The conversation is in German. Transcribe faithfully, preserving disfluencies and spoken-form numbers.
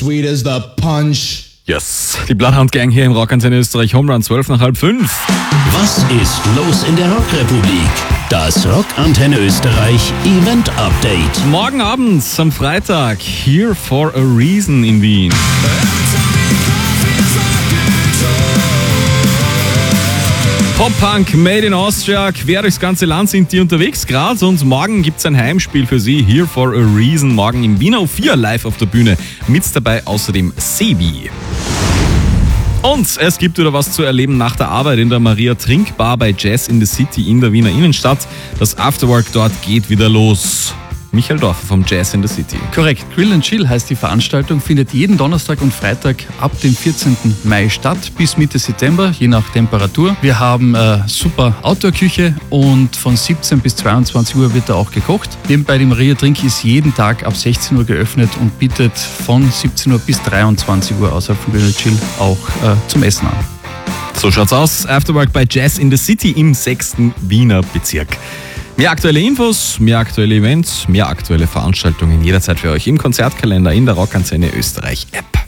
Sweet as the punch. Yes. Die Bloodhound Gang hier im Rockantenne Österreich, Home Run zwölf nach halb fünf. Was ist los in der Rockrepublik? Das Rockantenne Österreich Event Update. Morgen Abend am Freitag, Here for a Reason in Wien. Pop-Punk Made in Austria, quer durchs ganze Land sind die unterwegs gerade und morgen gibt es ein Heimspiel für sie, Here for a Reason, morgen im Wiener O vier live auf der Bühne. Mit dabei außerdem Sebi. Und es gibt wieder was zu erleben nach der Arbeit in der Maria Trinkbar bei Jazz in the City in der Wiener Innenstadt. Das Afterwork dort geht wieder los. Michael Dorfer vom Jazz in the City. Korrekt. Grill and Chill heißt die Veranstaltung, findet jeden Donnerstag und Freitag ab dem vierzehnten Mai statt, bis Mitte September, je nach Temperatur. Wir haben äh, super Outdoor-Küche und von siebzehn bis zweiundzwanzig Uhr wird da auch gekocht. Nebenbei die Maria Trink ist jeden Tag ab sechzehn Uhr geöffnet und bietet von siebzehn Uhr bis dreiundzwanzig Uhr außerhalb von Grill and Chill auch äh, zum Essen an. So schaut's aus. Afterwork bei Jazz in the City im sechsten Wiener Bezirk. Mehr aktuelle Infos, mehr aktuelle Events, mehr aktuelle Veranstaltungen jederzeit für euch im Konzertkalender in der Rockantenne Österreich App.